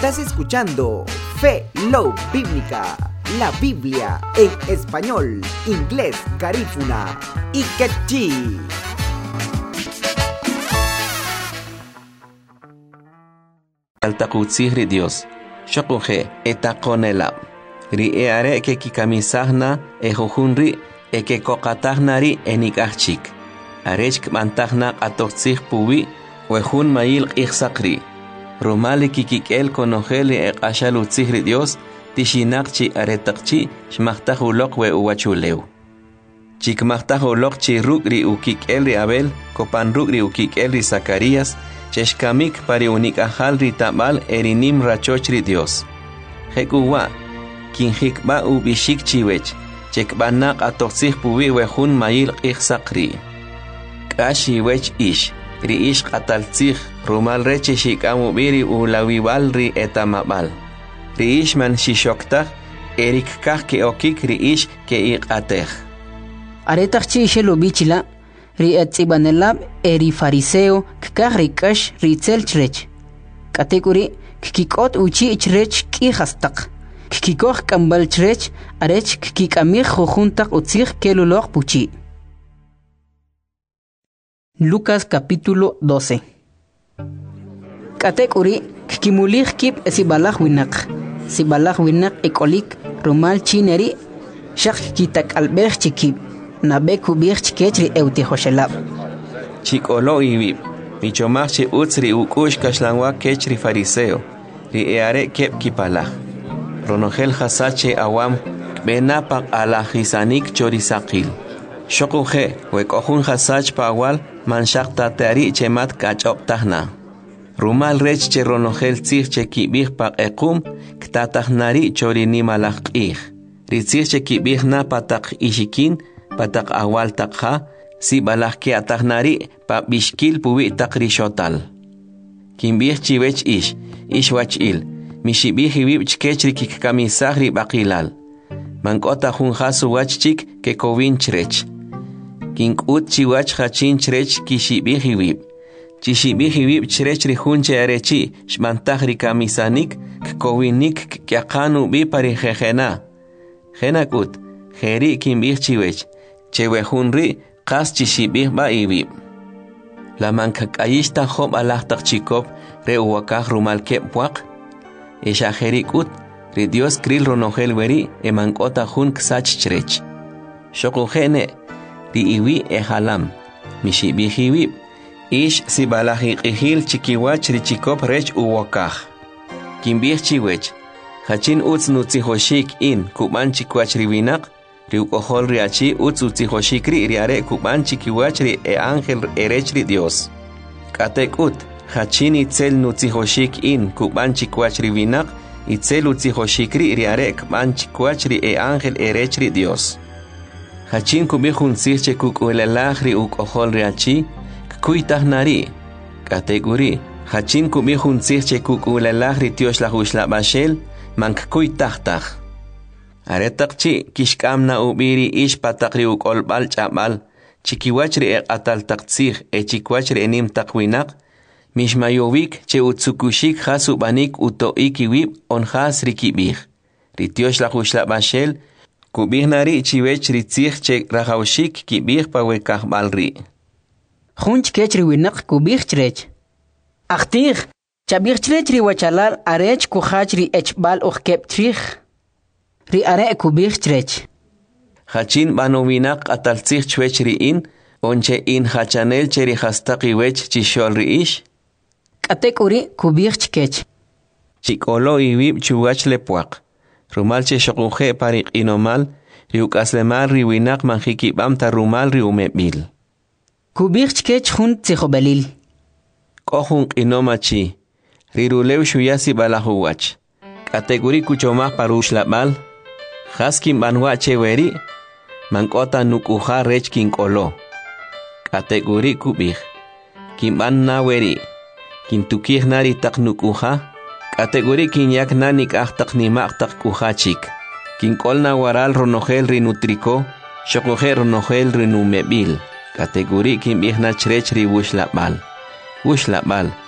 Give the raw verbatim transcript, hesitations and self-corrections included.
Estás escuchando Fe Love Bíblica, la Biblia en español, inglés, garífuna y quechí. Altakutzihri Dios, Shokuje, etakonela. Ri eare ke kikamisahna ejujunri eke kokatahnari enikachik. Arechk mantahna atotzih puwi, wejun mail ichsakri. Romali kikikel konojeli ekashalutzihri Dios, tishinakchi aretakchi, shmahtahulok we uwachuleu. Chikmahtahulok chi rukri ukikel ri Abel, kopan rukri ukikel ri Zacarías, cheshkamik pari unikahal ri tamal erinim rachochri Dios. Hekuwa, kinhikba ubishik chiwech, chekbanak atotzih puwi wejun mail ichsakri. Kashi wech ish, ri ish qataltzih, rumal reche shikamu biri ulawiwal ri etamabal. Ri ish man shishoktak, erik kah ke okik ri ish ke iqateh. Aretakchi ishelo bichila, ri etzibanelab eri fariseo kkah ri kash ri tselchrech. Katekuri kikikot uchi ichrech ki hastak. Kikikoh kambal chrech, arech kikikamih jojuntak utzih kelulok puchi. Lucas capítulo doce. Katekuri kikimulih kip sibalah winak. Sibalah winak ekolik rumal chineri shak kitak albech chikip. Nabe kubich chikechri euti hoshelab. Chikolo iwib. Michomachi utzri ukush kashlangwa kechri fariseo. Ri eare kep kipalah. Ronogel hasache awam benapak ala hisanik chorisakil. Shokuje wekohun hasach pawal manshak tatari chemat kachop tahna. Rumal rech che ronogel tzih che kibih pak ekum ktatahnari chorini malak ih. Ritzih che kibih na patak ishikin patak awal takha si balak ke atahnari pa bishkil puwi takri shotal. Kimbih chiwech ish, ish wach il. Mishibih hibib chkechri kikamisahri bakilal. Mankota hun hasu wachchik ke kovin chrech. Kinkut chiwach hachin chrech kishibih hibib. Chishibih hibib chrechri hunche arechi shmantahri kamisanik kovinik kyakanu bi pari jejena. Jenakut, jeri kimbih chiwech. Chewehunri kas chishibih ba ibib. La mankakayishta hob alahtak chikop re uwakah rumal kepwak. Esha jerikut, ri Dios kril ronogel weri emankota hun ksach chrech. Shokujene, ri iwi ehalam, mishibihiwib, ish si balahi ihil chikiwach ri chikop rech uwakah. Kimbih chiwech, hachin utz nutzihoshik in kuban chikwach riwinak, ri ukohol riachi utz utzihoshikri riare kuban chikiwach ri e angel erech ri Dios. Katekut, hachin itzel nutzihoshik in kuban chikwach riwinak, itzel utzihoshikri riare kuban chikwach ri e angel erech ri Dios. Hachin kubihun sirche kukuelalach ri ukohol riachi, kuitahnari. Kateguri, hachin kubihun sirche kukuelalach ri Dios la hushla bashel, mank kuitahtach. Aretakchi kishkamna ubiri ish patakri ukolbal chabal, chikiwachri e atal taktsih e chikwachri enim takwinak, mishmayovik che utsukushik hasubanik utoikiwib on has rikibih. Ritiosh la hushla bashel, kubihnari chiwech ritzih che rahaushik kibih pawekah balri. Hunch kechri winak kubih chrech. Achtih, chabih chrech riwachalal arech kuhachri echbal ukep trich. Ri are kubih chrech. Hachin banowinak ataltzih chwech ri in, onche in hachanel cheri hastaki wech chishol ri ish. Katekuri kubih chkech. Chikolo iwib chuwach lepuak. Rumal che shokuje parik inomal, riukaslemal riwinak manjikibam ta rumal riumebil. Kubih chkech hun tzihobelil. Kohun inomachi, rirulew shuyasi balahuwach. Kategori kuchomah parush labal, haskim banwa cheweri, mankota nukuha rech kinkolo. Kategori kubih, kimban naweri, kintukih nari tak nukuha, kategori kinyak nanik ahtak nimak tak kuhachik. Kinkol na waral ronogel rinutriko, shokogel ronogel rinumebil. Kategori kimbih na chrech ri wush labal. Wush labal.